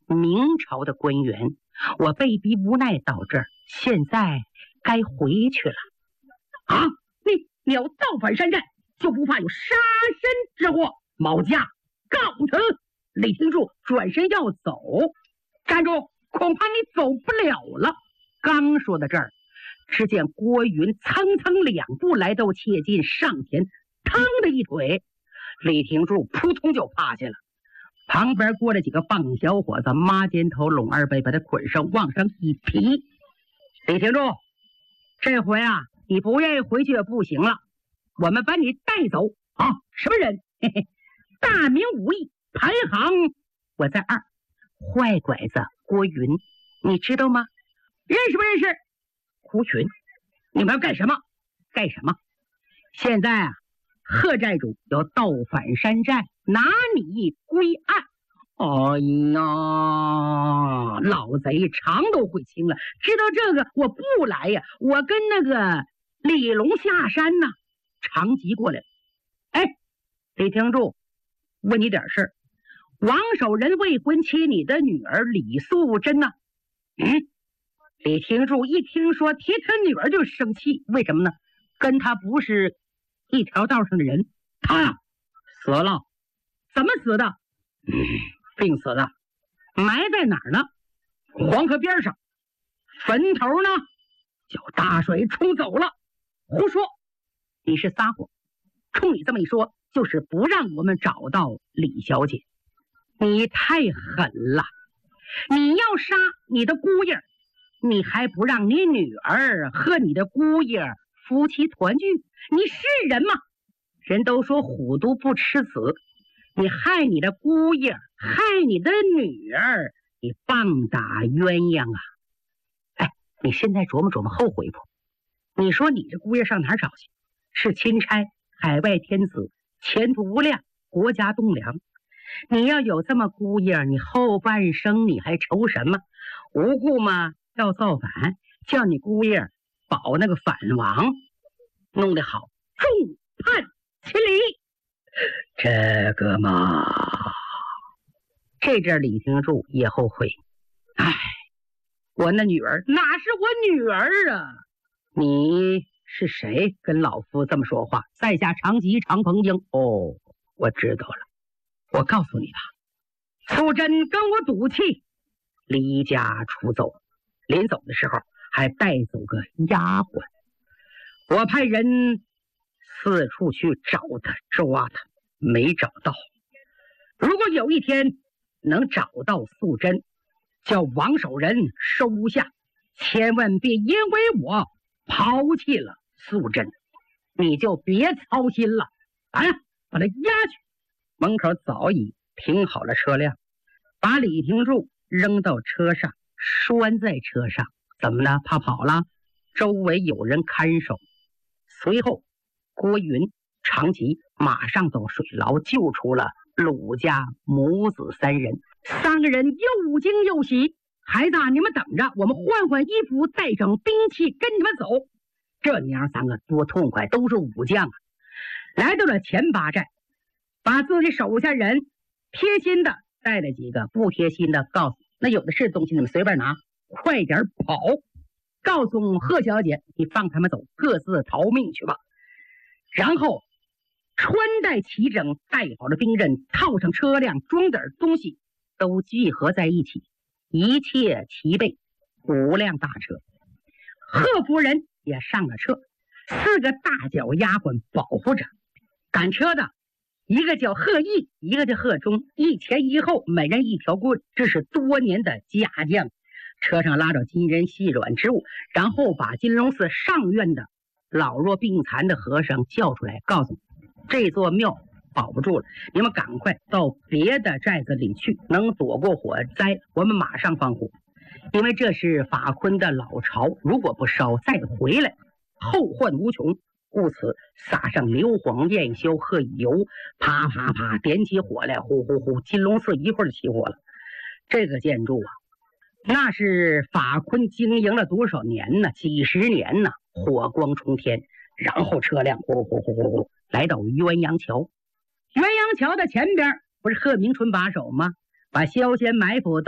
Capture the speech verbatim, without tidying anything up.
明朝的官员，我被逼无奈到这儿，现在该回去了。啊，你你要造反山寨，就不怕有杀身之祸？毛家告他！李廷柱转身要走，站住！恐怕你走不了了。刚说到这儿，只见郭云蹭蹭两步来到切近上前，腾的一腿，李廷柱扑通就趴下了。旁边过来几个棒小伙子，抹肩头拢二背，把他捆上，往上一提。李廷柱，这回啊，你不愿意回去也不行了，我们把你带走啊！什么人？嘿嘿，大明武艺排行我在二，坏拐子郭云，你知道吗？认识不认识？胡群，你们要干什么？干什么？现在啊，贺寨主要盗反山寨，拿你归案。哎呀，老贼肠都悔青了，知道这个我不来呀，我跟那个李龙下山呢。长吉过来了，哎，李廷柱，问你点事儿，王守仁未婚妻你的女儿李素贞呢？嗯，李廷柱一听说提他女儿就生气，为什么呢？跟他不是一条道上的人。他呀死了。怎么死的？嗯，病死的。埋在哪儿呢？黄河边上。坟头呢？叫大水冲走了。胡说，你是撒谎。冲你这么一说，就是不让我们找到李小姐。你太狠了，你要杀你的姑爷，你还不让你女儿和你的姑爷夫妻团聚，你是人吗？人都说虎毒不吃子，你害你的姑爷，害你的女儿，你棒打鸳鸯啊！哎，你现在琢磨琢磨后悔不？你说你这姑爷上哪儿找去？是钦差，海外天子，前途无量，国家栋梁。你要有这么姑爷，你后半生你还愁什么？无故嘛要造反，叫你姑爷保那个反王，弄得好，众叛亲离。这个嘛，这阵李廷柱也后悔。哎，我那女儿哪是我女儿啊？你是谁跟老夫这么说话？在下长吉长鹏英。哦，我知道了。我告诉你吧，素贞跟我赌气，离家出走，临走的时候还带走个丫鬟。我派人四处去找他，抓他，没找到。如果有一天能找到素贞，叫王守仁收下，千万别因为我抛弃了素贞，你就别操心了。来呀，把他押去。门口早已停好了车辆，把李廷柱扔到车上，拴在车上。怎么呢？怕跑了？周围有人看守。随后郭云、长吉马上到水牢救出了鲁家母子三人。三个人又惊又喜。孩子，你们等着，我们换换衣服，带上兵器跟你们走。这娘三个多痛快，都是武将啊！来到了前八寨，把自己手下人贴心的带了几个，不贴心的告诉那有的是东西，你们随便拿，快点跑。告诉贺小姐，你放他们走，各自逃命去吧。然后穿戴齐整，带好了兵刃，套上车辆，装点东西都聚合在一起，一切齐备，五辆大车。贺夫人也上了车，四个大脚丫鬟保护着。赶车的一个叫贺毅，一个叫贺忠，一前一后，每人一条棍，这是多年的家将。车上拉着金人细软之物，然后把金龙寺上院的老弱病残的和尚叫出来，告诉这座庙保不住了，你们赶快到别的寨子里去，能躲过火灾，我们马上放火。因为这是法坤的老巢，如果不烧再回来，后患无穷。故此撒上硫磺、焰硝和油，啪啪啪点起火来，呼呼呼，金龙寺一会儿就起火了。这个建筑啊，那是法坤经营了多少年呢？几十年呢，火光冲天。然后车辆呼呼呼呼呼来到鸳鸯桥。鸳鸯桥的前边不是贺明春把守吗？把萧仙埋伏